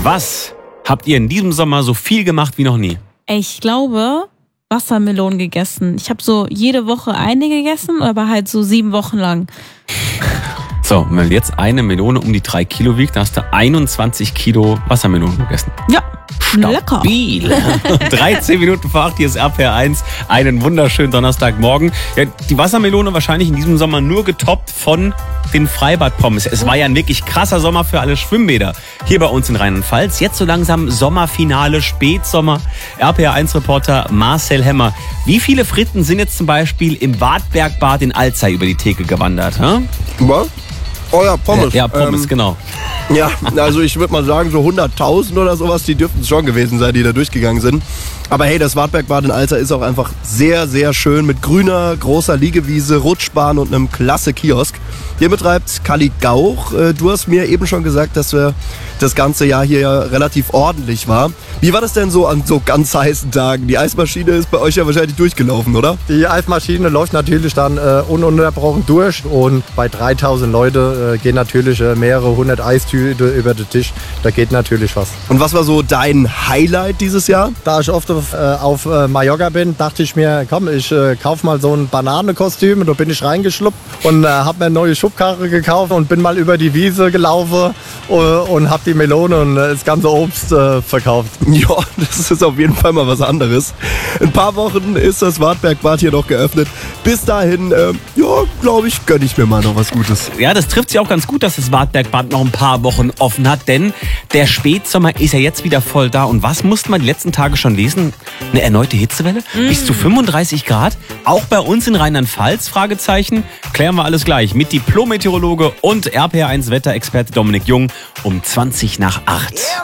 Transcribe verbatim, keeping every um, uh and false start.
Was habt ihr in diesem Sommer so viel gemacht wie noch nie? Ich glaube, Wassermelonen gegessen. Ich habe so jede Woche eine gegessen, aber halt so sieben Wochen lang. So, wenn jetzt eine Melone um die drei Kilo wiegt, dann hast du einundzwanzig Kilo Wassermelonen gegessen. Ja, lecker. Stabil. dreizehn Minuten vor acht, hier ist R P R eins. Einen wunderschönen Donnerstagmorgen. Ja, die Wassermelone wahrscheinlich in diesem Sommer nur getoppt von den Freibadpommes. Es war ja ein wirklich krasser Sommer für alle Schwimmbäder hier bei uns in Rheinland-Pfalz. Jetzt so langsam Sommerfinale, Spätsommer. R P R eins Reporter Marcel Hemmer. Wie viele Fritten sind jetzt zum Beispiel im Wartbergbad in Alzey über die Theke gewandert? Hm? Was? Oh ja, Pommes. Ja, Pommes, ähm, genau. Ja, also ich würde mal sagen, so hunderttausend oder sowas, die dürften es schon gewesen sein, die da durchgegangen sind. Aber hey, das Wartbergbad in Alzey ist auch einfach sehr, sehr schön mit grüner, großer Liegewiese, Rutschbahn und einem klasse Kiosk. Den betreibt Kali Gauch. Du hast mir eben schon gesagt, dass wir das ganze Jahr hier ja relativ ordentlich war. Wie war das denn so an so ganz heißen Tagen? Die Eismaschine ist bei euch ja wahrscheinlich durchgelaufen, oder? Die Eismaschine läuft natürlich dann äh, ununterbrochen durch und bei dreitausend Leute äh, gehen natürlich äh, mehrere hundert Eistüte über den Tisch. Da geht natürlich was. Und was war so dein Highlight dieses Jahr? Da ich oft auf, äh, auf äh, Mallorca bin, dachte ich mir, komm, ich äh, kauf mal so ein Bananenkostüm. Und da bin ich reingeschluppt und äh, habe mir eine neue Schubkarre gekauft und bin mal über die Wiese gelaufen äh, und habe die Melone und äh, das ganze Obst äh, verkauft. Ja, das ist auf jeden Fall mal was anderes. In ein paar Wochen ist das Wartbergbad hier noch geöffnet. Bis dahin, äh, ja, glaube ich, gönne ich mir mal noch was Gutes. Ja, das trifft sich auch ganz gut, dass das Wartbergbad noch ein paar Wochen offen hat, denn der Spätsommer ist ja jetzt wieder voll da. Und was musste man die letzten Tage schon lesen? Eine erneute Hitzewelle? Mm. Bis zu fünfunddreißig Grad? Auch bei uns in Rheinland-Pfalz? Fragezeichen. Klären wir alles gleich mit Diplom-Meteorologe und R P R eins Wetterexperte Dominik Jung um zwanzig nach acht.